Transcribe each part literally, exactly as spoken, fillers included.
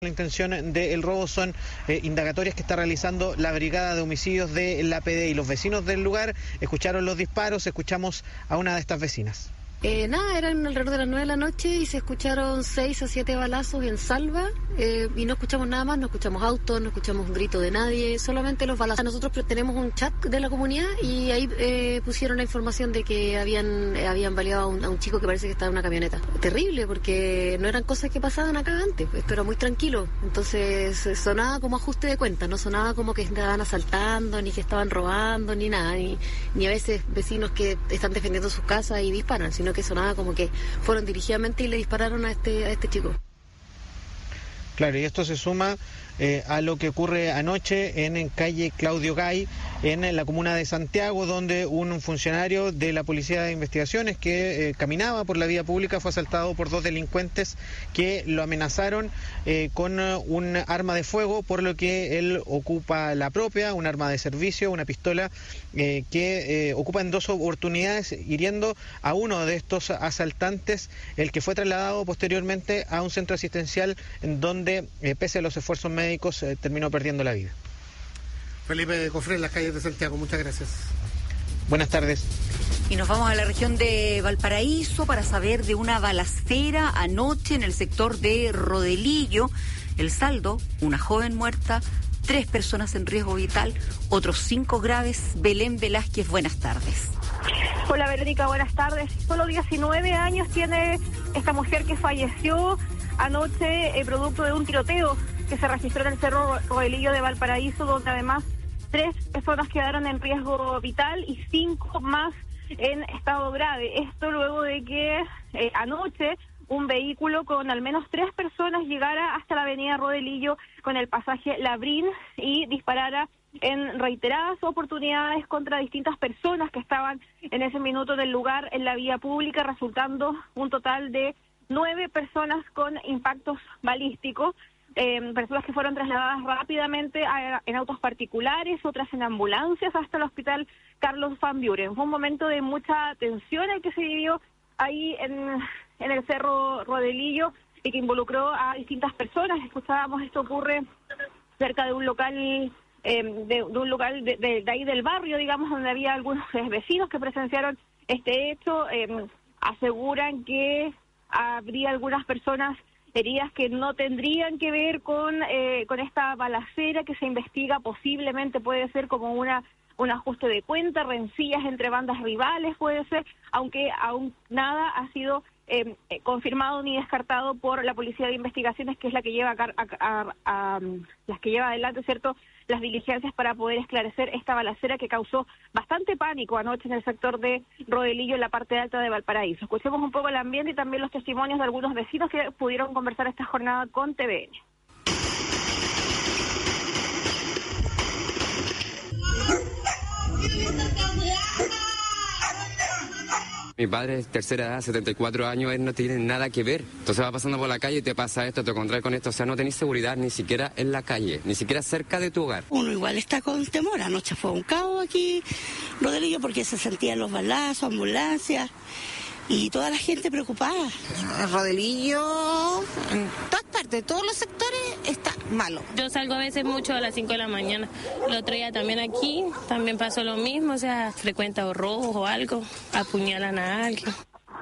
La intención del robo son eh, indagatorias que está realizando la Brigada de Homicidios de la P D I. Los vecinos del lugar escucharon los disparos, escuchamos a una de estas vecinas. Eh, nada, eran alrededor de las nueve de la noche y se escucharon seis a siete balazos en Salva eh, y no escuchamos nada más, no escuchamos autos, no escuchamos un grito de nadie, solamente los balazos. Nosotros tenemos un chat de la comunidad y ahí eh, pusieron la información de que habían eh, habían baleado a un, a un chico que parece que estaba en una camioneta. Terrible, porque no eran cosas que pasaban acá antes, esto era muy tranquilo, entonces sonaba como ajuste de cuentas, no sonaba como que estaban asaltando, ni que estaban robando, ni nada, ni, ni a veces vecinos que están defendiendo sus casas y disparan, sino que sonaba como que fueron dirigidamente y le dispararon a este a este chico. Claro, y esto se suma eh, a lo que ocurre anoche en, en calle Claudio Gay, en la comuna de Santiago, donde un funcionario de la Policía de Investigaciones que eh, caminaba por la vía pública fue asaltado por dos delincuentes que lo amenazaron eh, con un arma de fuego, por lo que él ocupa la propia, un arma de servicio, una pistola eh, que eh, ocupa en dos oportunidades, hiriendo a uno de estos asaltantes, el que fue trasladado posteriormente a un centro asistencial en donde, eh, pese a los esfuerzos médicos, eh, terminó perdiendo la vida. Felipe Cofré, en las calles de Santiago, muchas gracias. Buenas tardes. Y nos vamos a la región de Valparaíso para saber de una balacera anoche en el sector de Rodelillo. El saldo, una joven muerta, tres personas en riesgo vital, otros cinco graves. Belén Velázquez, buenas tardes. Hola Verónica, buenas tardes. Solo diecinueve años tiene esta mujer que falleció anoche eh, producto de un tiroteo que se registró en el Cerro Rodelillo de Valparaíso, donde además tres personas quedaron en riesgo vital y cinco más en estado grave. Esto luego de que eh, anoche un vehículo con al menos tres personas llegara hasta la avenida Rodelillo con el pasaje Labrín y disparara en reiteradas oportunidades contra distintas personas que estaban en ese minuto del lugar en la vía pública, resultando un total de nueve personas con impactos balísticos. Eh, personas que fueron trasladadas rápidamente a, en autos particulares, otras en ambulancias hasta el hospital Carlos Van Buren. Fue un momento de mucha tensión el que se vivió ahí en, en el Cerro Rodelillo y que involucró a distintas personas. Escuchábamos, esto ocurre cerca de un local, eh, de, de un local de, de, de ahí del barrio, digamos, donde había algunos eh, vecinos que presenciaron este hecho. Eh, aseguran que habría algunas personas heridas que no tendrían que ver con eh, con esta balacera que se investiga, posiblemente puede ser como una un ajuste de cuenta, rencillas entre bandas rivales puede ser, aunque aún nada ha sido eh, confirmado ni descartado por la Policía de Investigaciones, que es la que lleva a, a, a, a las que lleva adelante, cierto, las diligencias para poder esclarecer esta balacera que causó bastante pánico anoche en el sector de Rodelillo, en la parte alta de Valparaíso. Escuchemos un poco el ambiente y también los testimonios de algunos vecinos que pudieron conversar esta jornada con T V N. Mi padre es tercera edad, setenta y cuatro años, él no tiene nada que ver. Entonces va pasando por la calle y te pasa esto, te encontrás con esto. O sea, no tenés seguridad ni siquiera en la calle, ni siquiera cerca de tu hogar. Uno igual está con temor. Anoche fue un caos aquí, Rodelillo, porque se sentían los balazos, ambulancias y toda la gente preocupada. Rodelillo, en todas partes, todos los sectores está malo. Yo salgo a veces mucho a las cinco de la mañana. El otro día también aquí, también pasó lo mismo, o sea, frecuenta o robos o algo, apuñalan a alguien.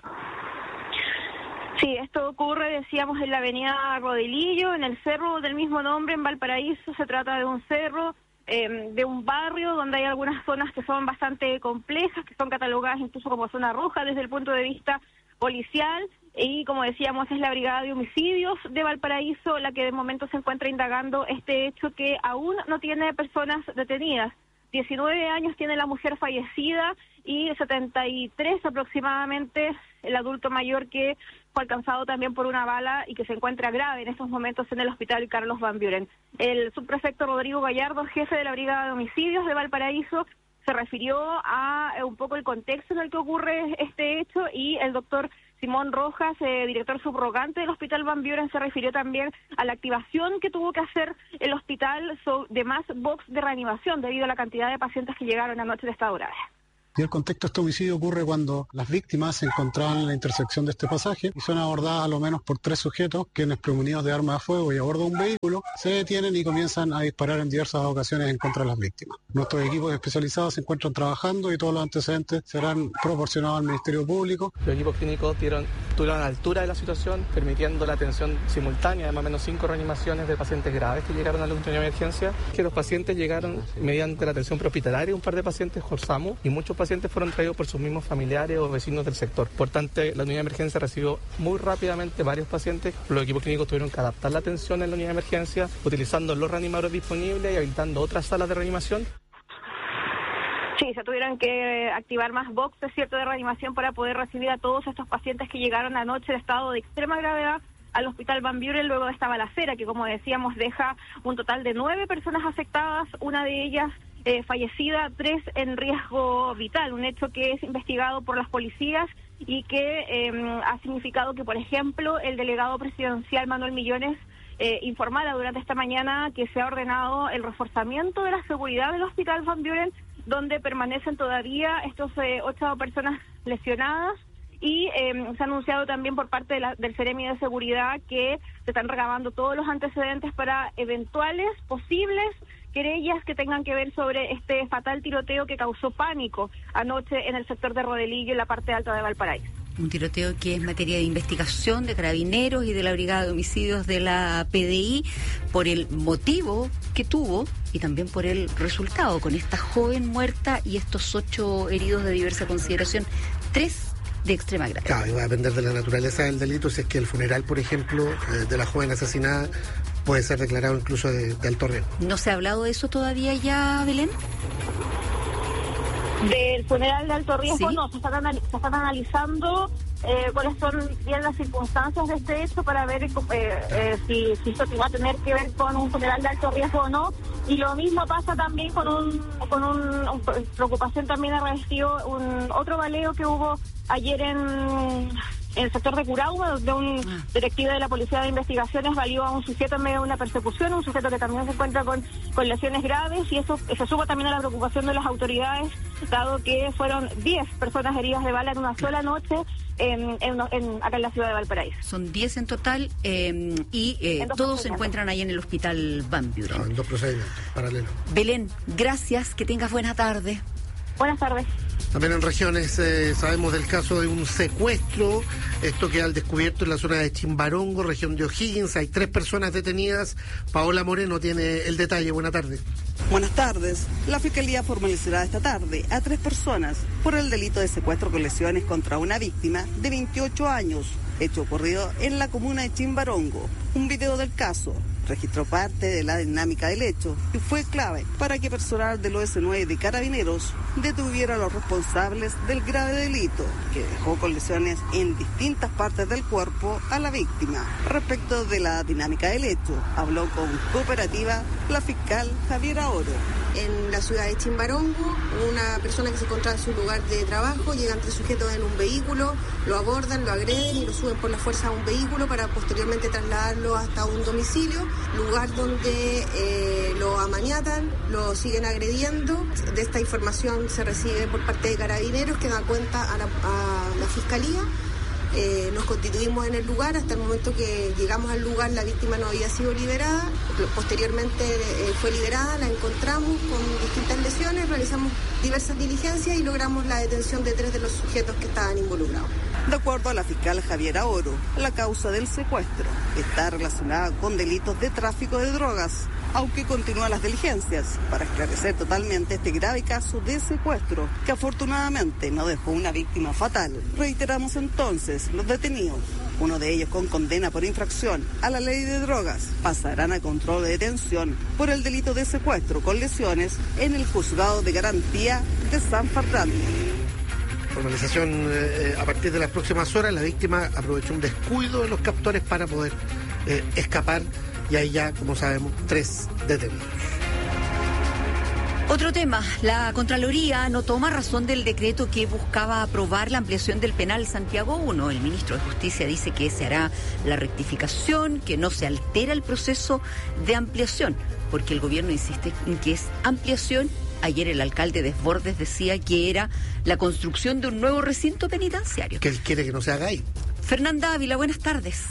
Sí, esto ocurre, decíamos, en la avenida Rodelillo, en el cerro del mismo nombre, en Valparaíso. Se trata de un cerro, eh, de un barrio donde hay algunas zonas que son bastante complejas, que son catalogadas incluso como zona roja desde el punto de vista policial, y como decíamos es la Brigada de Homicidios de Valparaíso la que de momento se encuentra indagando este hecho que aún no tiene personas detenidas. diecinueve años tiene la mujer fallecida y setenta y tres aproximadamente el adulto mayor que fue alcanzado también por una bala y que se encuentra grave en estos momentos en el hospital Carlos Van Buren. El subprefecto Rodrigo Gallardo, jefe de la Brigada de Homicidios de Valparaíso, se refirió a eh, un poco el contexto en el que ocurre este hecho, y el doctor Simón Rojas, eh, director subrogante del Hospital Van Buren, se refirió también a la activación que tuvo que hacer el hospital de más box de reanimación debido a la cantidad de pacientes que llegaron anoche de estado grave. Y el contexto de este homicidio ocurre cuando las víctimas se encontraban en la intersección de este pasaje y son abordadas a lo menos por tres sujetos quienes, premunidos de armas de fuego y a bordo de un vehículo, se detienen y comienzan a disparar en diversas ocasiones en contra de las víctimas. Nuestros equipos especializados se encuentran trabajando y todos los antecedentes serán proporcionados al Ministerio Público. Los equipos clínicos dieron, tuvieron a la altura de la situación, permitiendo la atención simultánea de más o menos cinco reanimaciones de pacientes graves que llegaron a la unidad de emergencia, que los pacientes llegaron mediante la atención prehospitalaria, un par de pacientes Jorsamu, y muchos pacientes fueron traídos por sus mismos familiares o vecinos del sector. Por tanto, la unidad de emergencia recibió muy rápidamente varios pacientes. Los equipos clínicos tuvieron que adaptar la atención en la unidad de emergencia, utilizando los reanimadores disponibles y habilitando otras salas de reanimación. Sí, se tuvieron que activar más boxes, cierto, de reanimación para poder recibir a todos estos pacientes que llegaron anoche de estado de extrema gravedad al Hospital Van Buren luego de esta balacera que, como decíamos, deja un total de nueve personas afectadas, una de ellas eh, fallecida, tres en riesgo vital, un hecho que es investigado por las policías y que eh, ha significado que, por ejemplo, el delegado presidencial Manuel Millones eh, informara durante esta mañana que se ha ordenado el reforzamiento de la seguridad del Hospital Van Buren, donde permanecen todavía estos eh, ocho personas lesionadas. Y eh, se ha anunciado también por parte de la, del Seremi de Seguridad que se están recabando todos los antecedentes para eventuales, posibles querellas que tengan que ver sobre este fatal tiroteo que causó pánico anoche en el sector de Rodelillo, en la parte alta de Valparaíso. Un tiroteo que es materia de investigación de Carabineros y de la Brigada de Homicidios de la P D I por el motivo que tuvo y también por el resultado, con esta joven muerta y estos ocho heridos de diversa consideración, tres de extrema gravedad. Claro, y va a depender de la naturaleza del delito, si es que el funeral, por ejemplo, eh, de la joven asesinada puede ser declarado incluso de, de alto riesgo. ¿No se ha hablado de eso todavía ya, Belén? Del funeral de alto riesgo, ¿sí? No, se están, anal- se están analizando eh, cuáles son bien las circunstancias de este hecho para ver eh, eh, si, si esto va a tener que ver con un funeral de alto riesgo o no. Y lo mismo pasa también con un, con un, un preocupación también ha revestido un otro baleo que hubo ayer en, en el sector de Curauma, donde un detective de la Policía de Investigaciones valió a un sujeto en medio de una persecución, un sujeto que también se encuentra con, con lesiones graves, y eso se suma también a la preocupación de las autoridades, dado que fueron diez personas heridas de bala en una sola noche en, en, en, acá en la ciudad de Valparaíso. Son diez en total eh, y eh, todos se encuentran ahí en el Hospital Van Buren. No, en dos procedimientos paralelos. Belén, gracias, que tengas buena tarde. Buenas tardes. También en regiones eh, sabemos del caso de un secuestro, esto queda al descubierto en la zona de Chimbarongo, región de O'Higgins, hay tres personas detenidas. Paola Moreno tiene el detalle, buena tarde. Buenas tardes. La Fiscalía formalizará esta tarde a tres personas por el delito de secuestro con lesiones contra una víctima de veintiocho años, hecho ocurrido en la comuna de Chimbarongo. Un video del caso registró parte de la dinámica del hecho y fue clave para que personal del O S nueve de Carabineros detuviera a los responsables del grave delito, que dejó con lesiones en distintas partes del cuerpo a la víctima. Respecto de la dinámica del hecho, habló con Cooperativa la fiscal Javiera Oro. En la ciudad de Chimbarongo, una persona que se encontraba en su lugar de trabajo, llegan tres sujetos en un vehículo, lo abordan, lo agreden y lo suben por la fuerza a un vehículo para posteriormente trasladarlo hasta un domicilio, lugar donde eh, lo amaniatan, lo siguen agrediendo. De esta información se recibe por parte de Carabineros, que da cuenta a la, a la Fiscalía. Eh, nos constituimos en el lugar. Hasta el momento que llegamos al lugar la víctima no había sido liberada, posteriormente eh, fue liberada, la encontramos con distintas lesiones, realizamos diversas diligencias y logramos la detención de tres de los sujetos que estaban involucrados. De acuerdo a la fiscal Javiera Oro, la causa del secuestro está relacionada con delitos de tráfico de drogas, aunque continúan las diligencias para esclarecer totalmente este grave caso de secuestro, que afortunadamente no dejó una víctima fatal. Reiteramos entonces, los detenidos, uno de ellos con condena por infracción a la ley de drogas, pasarán a control de detención por el delito de secuestro con lesiones en el juzgado de garantía de San Fernando. Formalización eh, a partir de las próximas horas. La víctima aprovechó un descuido de los captores para poder eh, escapar, y hay ya, como sabemos, tres detenidos. Otro tema, la Contraloría no toma razón del decreto que buscaba aprobar la ampliación del penal Santiago uno. El ministro de Justicia dice que se hará la rectificación, que no se altera el proceso de ampliación, porque el gobierno insiste en que es ampliación Ayer el alcalde Desbordes decía que era la construcción de un nuevo recinto penitenciario. Que él quiere que no se haga ahí. Fernanda Ávila, buenas tardes.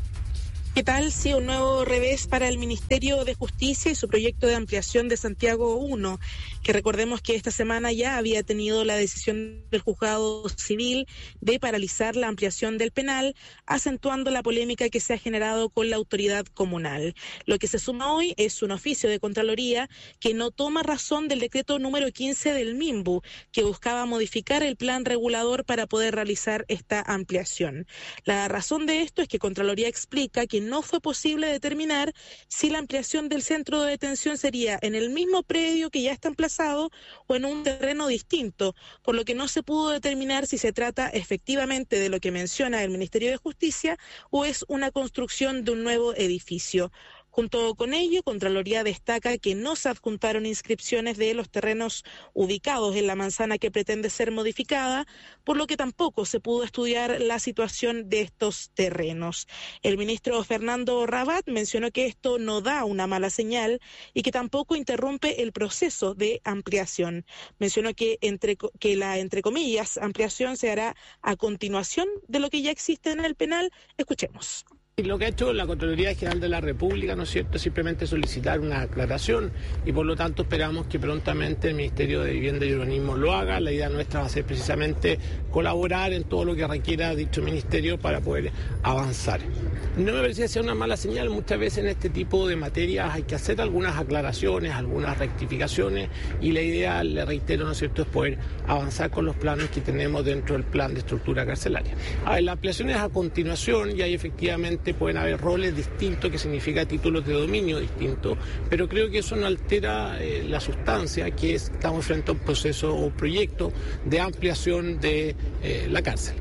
¿Qué tal? Sí, un nuevo revés para el Ministerio de Justicia y su proyecto de ampliación de Santiago uno, que recordemos que esta semana ya había tenido la decisión del juzgado civil de paralizar la ampliación del penal, acentuando la polémica que se ha generado con la autoridad comunal. Lo que se suma hoy es un oficio de Contraloría que no toma razón del decreto número quince del MIMBU, que buscaba modificar el plan regulador para poder realizar esta ampliación. La razón de esto es que Contraloría explica que no fue posible determinar si la ampliación del centro de detención sería en el mismo predio que ya está emplazado o en un terreno distinto, por lo que no se pudo determinar si se trata efectivamente de lo que menciona el Ministerio de Justicia o es una construcción de un nuevo edificio. Junto con ello, Contraloría destaca que no se adjuntaron inscripciones de los terrenos ubicados en la manzana que pretende ser modificada, por lo que tampoco se pudo estudiar la situación de estos terrenos. El ministro Fernando Rabat mencionó que esto no da una mala señal y que tampoco interrumpe el proceso de ampliación. Mencionó que, entre, que la, entre comillas, ampliación se hará a continuación de lo que ya existe en el penal. Escuchemos. Lo que ha hecho la Contraloría General de la República, ¿no es cierto?, es simplemente solicitar una aclaración y por lo tanto esperamos que prontamente el Ministerio de Vivienda y Urbanismo lo haga. La idea nuestra va a ser precisamente colaborar en todo lo que requiera dicho ministerio para poder avanzar. No me parece que sea una mala señal, muchas veces en este tipo de materias hay que hacer algunas aclaraciones, algunas rectificaciones y la idea, le reitero, ¿no es cierto?, es poder avanzar con los planes que tenemos dentro del plan de estructura carcelaria. A ver, la ampliación es a continuación y hay efectivamente pueden haber roles distintos, que significa títulos de dominio distintos, pero creo que eso no altera eh, la sustancia, que es, estamos frente a un proceso o proyecto de ampliación de eh, la cárcel.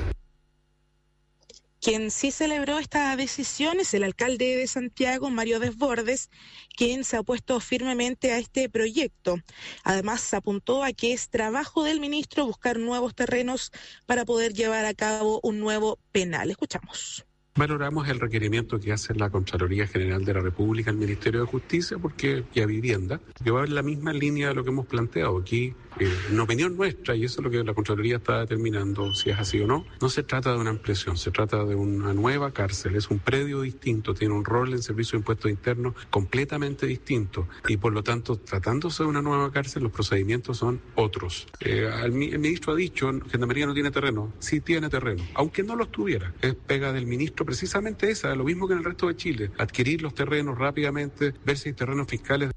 Quien sí celebró esta decisión es el alcalde de Santiago, Mario Desbordes, quien se ha opuesto firmemente a este proyecto. Además, apuntó a que es trabajo del ministro buscar nuevos terrenos para poder llevar a cabo un nuevo penal. Escuchamos. Valoramos el requerimiento que hace la Contraloría General de la República al Ministerio de Justicia porque y a Vivienda, que va en la misma línea de lo que hemos planteado aquí. Eh, en opinión nuestra, y eso es lo que la Contraloría está determinando, si es así o no, no se trata de una ampliación, se trata de una nueva cárcel, es un predio distinto, tiene un rol en servicio de impuestos internos completamente distinto y por lo tanto, tratándose de una nueva cárcel, los procedimientos son otros. Eh, el, el ministro ha dicho, Gendarmería no tiene terreno, sí tiene terreno, aunque no los tuviera, es pega del ministro precisamente esa, lo mismo que en el resto de Chile, adquirir los terrenos rápidamente, ver si hay terrenos fiscales.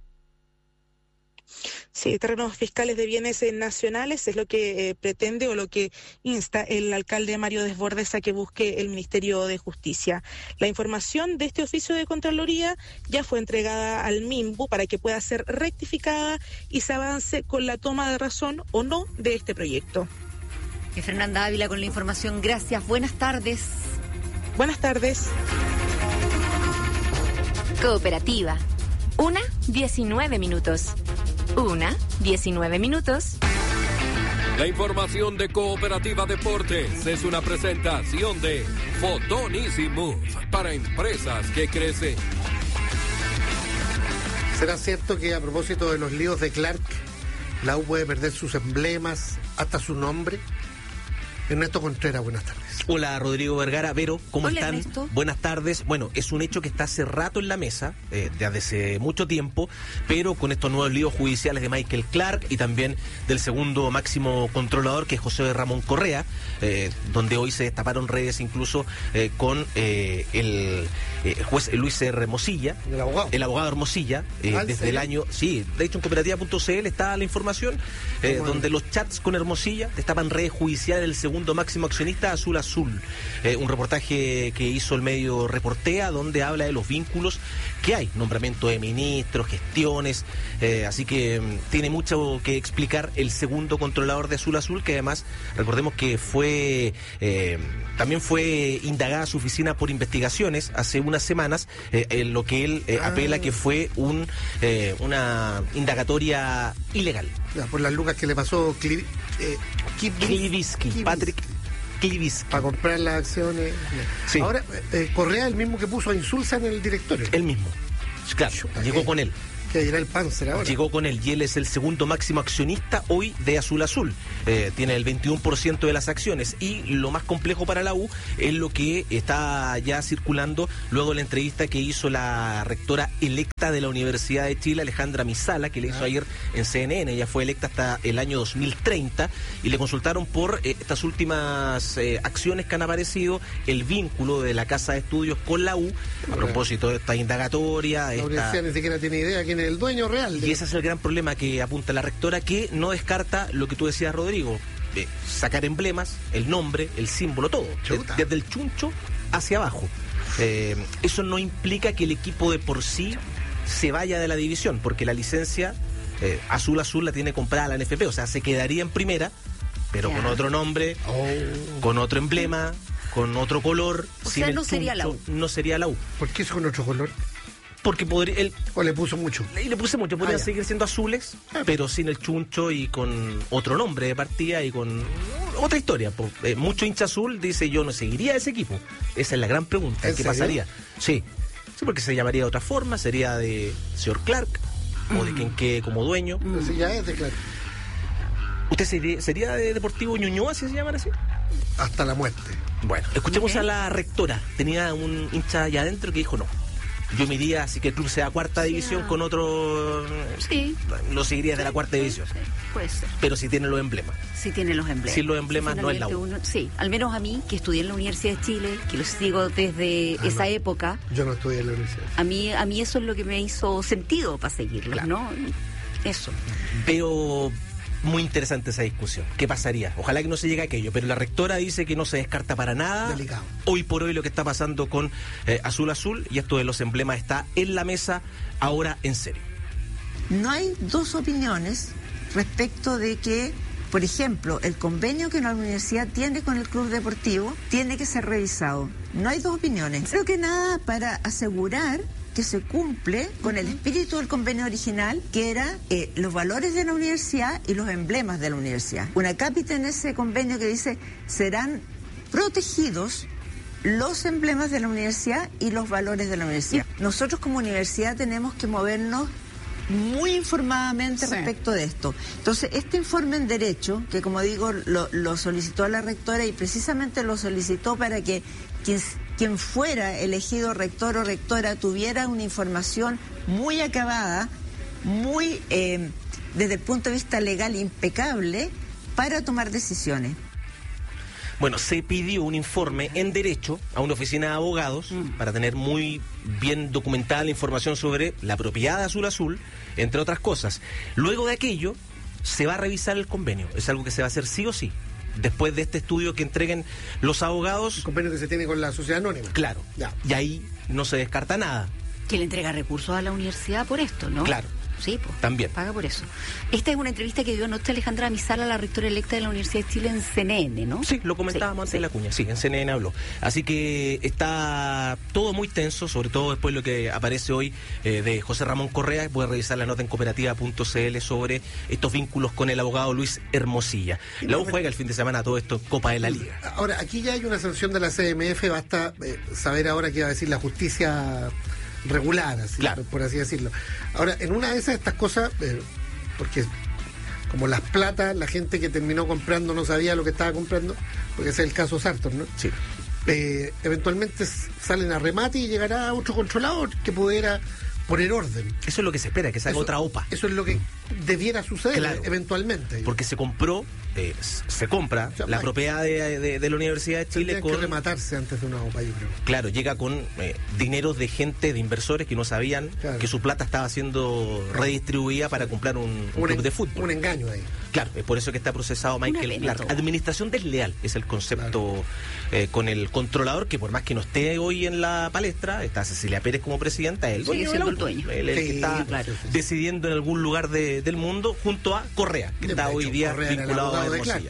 Sí, terrenos fiscales de bienes nacionales es lo que eh, pretende o lo que insta el alcalde Mario Desbordes a que busque el Ministerio de Justicia. La información de este oficio de Contraloría ya fue entregada al MIMBU para que pueda ser rectificada y se avance con la toma de razón o no de este proyecto. Y Fernanda Ávila con la información. Gracias. Buenas tardes. Buenas tardes. Cooperativa. Una, diecinueve minutos. Una, diecinueve minutos. La información de Cooperativa Deportes es una presentación de Fotón Easy Move para empresas que crecen. ¿Será cierto que a propósito de los líos de Clark, la U puede perder sus emblemas, hasta su nombre? Ernesto Contreras, buenas tardes. Hola, Rodrigo Vergara. Vero, ¿cómo Hola, están? Ernesto. Buenas tardes. Bueno, es un hecho que está hace rato en la mesa, eh, desde hace mucho tiempo, pero con estos nuevos líos judiciales de Michael Clark y también del segundo máximo controlador, que es José Ramón Correa, eh, donde hoy se destaparon redes incluso eh, con eh, el eh, juez Luis Hermosilla, el abogado, el abogado Hermosilla, eh, ¿Ah, desde serio? el año, sí, de hecho en cooperativa punto c l está la información, eh, donde los chats con Hermosilla destapan redes judiciales del segundo máximo accionista Azul Azul. Eh, un reportaje que hizo el medio Reportea, donde habla de los vínculos que hay, nombramiento de ministros, gestiones, eh, así que um, tiene mucho que explicar el segundo controlador de Azul Azul, que además, recordemos que fue, eh, también fue indagada a su oficina por investigaciones hace unas semanas, eh, en lo que él eh, apela que fue un eh, una indagatoria ilegal. Ya, por las lucas que le pasó Cliv, eh, Kliviski, Patrick Kliviski. Para comprar las acciones. Sí. Ahora, eh, Correa, el mismo que puso a Insulza en el directorio. El mismo. Claro, Chuta, llegó ¿qué? con él. Que dirá el Panzer ahora. Llegó con él y él es el segundo máximo accionista hoy de Azul Azul. Eh, tiene el veintiuno por ciento de las acciones. Y lo más complejo para la U es lo que está ya circulando luego de la entrevista que hizo la rectora electa de la Universidad de Chile, Alejandra Misala, que le hizo ah. ayer en C N N. Ella fue electa hasta el año dos mil treinta y le consultaron por eh, estas últimas eh, acciones que han aparecido, el vínculo de la Casa de Estudios con la U, a propósito de esta indagatoria. La esta... universidad ni siquiera tiene idea quién es el dueño real. Y ese es el gran problema que apunta la rectora, que no descarta lo que tú decías, Rodrigo, de sacar emblemas, el nombre, el símbolo, todo, Chuta. desde el chuncho hacia abajo. Eh, eso no implica que el equipo de por sí se vaya de la división, porque la licencia eh, Azul Azul la tiene comprada la N F P, o sea, se quedaría en primera, pero yeah. con otro nombre, oh. con otro emblema, con otro color. O sea, no sería la U. No sería la U. ¿Por qué eso con otro color? Porque podría... Él, ¿O le puso mucho? Le, le puse mucho, podrían ah, seguir siendo azules, ah, pero sin el chuncho y con otro nombre de partida y con otra historia. Por, eh, mucho hincha azul dice, yo no seguiría ese equipo. Esa es la gran pregunta. ¿Qué serio? pasaría? Sí. Sí, porque se llamaría de otra forma, sería de señor Clark, mm. o de quien quede como dueño. Pero si ya es de Clark. ¿Usted sería, sería de Deportivo Ñuñoa, si se llaman así? Hasta la muerte. Bueno, escuchemos okay. a la rectora. Tenía un hincha allá adentro que dijo no. Yo me iría, así que el club sea cuarta división sí, con otro... Sí. Lo seguiría de la cuarta división. Sí, puede ser. Pero si tiene los emblemas. Sí tiene los emblemas. Sin los emblemas no es la U. Uno, sí, al menos a mí, que estudié en la Universidad de Chile, que lo sigo desde ah, esa no. época. Yo no estudié en la universidad. A mí, a mí eso es lo que me hizo sentido para seguirlo, claro. ¿no? Eso. Veo... Muy interesante esa discusión. ¿Qué pasaría? Ojalá que no se llegue a aquello, pero la rectora dice que no se descarta para nada. Delicado. Hoy por hoy lo que está pasando con eh, Azul Azul, y esto de los emblemas está en la mesa ahora en serio. No hay dos opiniones respecto de que, por ejemplo, el convenio que la universidad tiene con el club deportivo tiene que ser revisado. No hay dos opiniones. Creo que nada para asegurar que se cumple con el espíritu del convenio original, que era eh, los valores de la universidad y los emblemas de la universidad. Una cápita en ese convenio que dice, serán protegidos los emblemas de la universidad y los valores de la universidad. Nosotros como universidad tenemos que movernos muy informadamente sí. respecto de esto. Entonces, este informe en derecho, que como digo, lo, lo solicitó la rectora y precisamente lo solicitó para que quien, quien fuera elegido rector o rectora tuviera una información muy acabada, muy, eh, desde el punto de vista legal, impecable, para tomar decisiones. Bueno, se pidió un informe en derecho a una oficina de abogados mm. para tener muy bien documentada la información sobre la propiedad de Azul Azul, entre otras cosas. Luego de aquello, se va a revisar el convenio. Es algo que se va a hacer sí o sí. Después de este estudio que entreguen los abogados... El convenio que se tiene con la sociedad anónima. Claro. Ya. Y ahí no se descarta nada. Que le entrega recursos a la universidad por esto, ¿no? Claro. Sí, pues. También. Paga por eso. Esta es una entrevista que dio anoche Alejandra Misala, la rectora electa de la Universidad de Chile, en C N N, ¿no? Sí, lo comentábamos sí, antes sí. de la cuña. Sí, en C N N habló. Así que está todo muy tenso, sobre todo después de lo que aparece hoy eh, de José Ramón Correa. Puede revisar la nota en cooperativa punto c l sobre estos vínculos con el abogado Luis Hermosilla. La U juega el fin de semana todo esto Copa de la Liga. Ahora, aquí ya hay una sanción de la C M F. Basta eh, saber ahora qué va a decir la justicia regular, así, claro. por así decirlo. Ahora, en una de esas estas cosas, eh, porque como las platas, la gente que terminó comprando no sabía lo que estaba comprando, porque ese es el caso Sartor, ¿no? Sí. Eh, eventualmente salen a remate y llegará otro controlador que pudiera poner orden. Eso es lo que se espera, que salga otra O P A. Eso es lo que debiera suceder, claro, eventualmente. Porque se compró, eh, se compra o sea, la propiedad de, de, de la Universidad de Chile con... que rematarse antes de una O P A, yo creo. Claro, llega con eh, dinero de gente, de inversores que no sabían claro. que su plata estaba siendo redistribuida para comprar un, un, un club en, de fútbol. Un engaño ahí. Claro, es por eso que está procesado Michael Clark. Administración desleal es el concepto claro. eh, con el controlador, que por más que no esté hoy en la palestra, está Cecilia Pérez como presidenta, él sigue siendo el dueño. Él es el que está claro, sí, sí. decidiendo en algún lugar de, del mundo junto a Correa, que de está hecho, hoy día Correa vinculado a Hermosilla.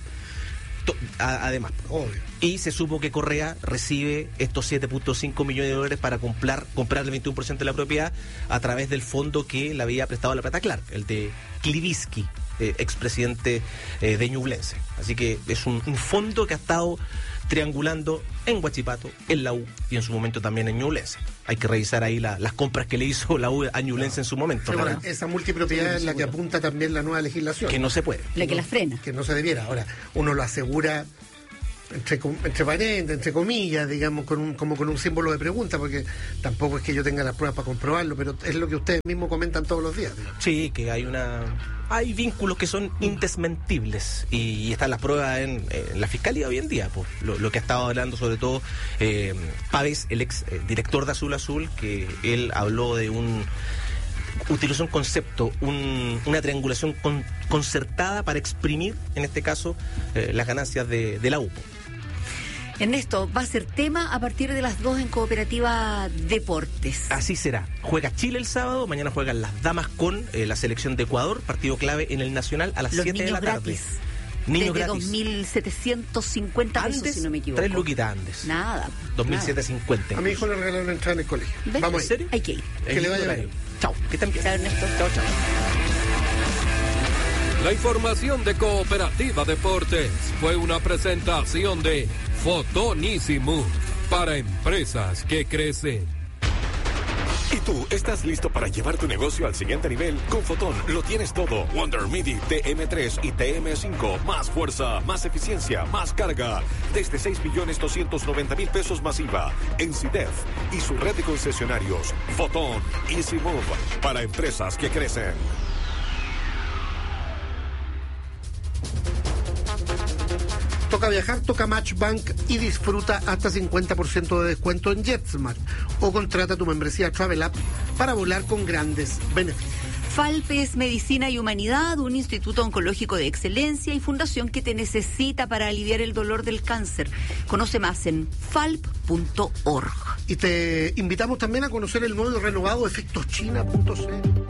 Además, obvio. Y se supo que Correa recibe estos siete punto cinco millones de dólares para comprar, comprar el veintiuno por ciento de la propiedad a través del fondo que le había prestado la plata Clark, el de Kliviski, eh, expresidente eh, de Ñublense. Así que es un, un fondo que ha estado triangulando en Huachipato, en la U y en su momento también en Ñublense. Hay que revisar ahí la, las compras que le hizo la U a Ñublense en su momento. Sí, bueno, esa multipropiedad es la que apunta también la nueva legislación. Que no se puede. La que no, la frena. Que no se debiera. Ahora, uno lo asegura entre, entre paréntesis, entre comillas, digamos, con un, como con un símbolo de pregunta, porque tampoco es que yo tenga las pruebas para comprobarlo, pero es lo que ustedes mismos comentan todos los días. Digamos. Sí, que hay una... Hay vínculos que son indesmentibles y, y están las pruebas en, en la Fiscalía hoy en día. Pues, lo, lo que ha estado hablando sobre todo eh, Pávez, el ex eh, director de Azul Azul, que él habló de un... utilizó un concepto, un, una triangulación con, concertada para exprimir, en este caso, eh, las ganancias de, de la U. Ernesto, va a ser tema a partir de las dos en Cooperativa Deportes. Así será. Juega Chile el sábado, mañana juegan las damas con eh, la selección de Ecuador, partido clave en el Nacional a las siete de la tarde. Gratis. Niños Desde gratis. dos mil setecientos cincuenta pesos, Andes, si no me equivoco. Tres luquitas Andes. Nada. dos mil setecientos cincuenta. A mi hijo le regalaron una entrada en el colegio. ¿Ves? Vamos ¿En serio? Hay que ir. Que le vaya bien. Chao. Que estén bien. Chao, Ernesto. Chao, chao. La información de Cooperativa Deportes fue una presentación de Fotonísimo para empresas que crecen. ¿Y tú estás listo para llevar tu negocio al siguiente nivel? Con Fotón lo tienes todo. Wonder MIDI T M tres y T M cinco. Más fuerza, más eficiencia, más carga. Desde seis millones doscientos noventa mil pesos masiva. En CIDEF y su red de concesionarios. Fotón Easy Move para empresas que crecen. Toca viajar, toca Matchbank y disfruta hasta cincuenta por ciento de descuento en JetSmart. O contrata tu membresía Travel App para volar con grandes beneficios. Falpes Medicina y Humanidad, un instituto oncológico de excelencia y fundación que te necesita para aliviar el dolor del cáncer. Conoce más en falp punto org. Y te invitamos también a conocer el nuevo y renovado efectos china punto c l.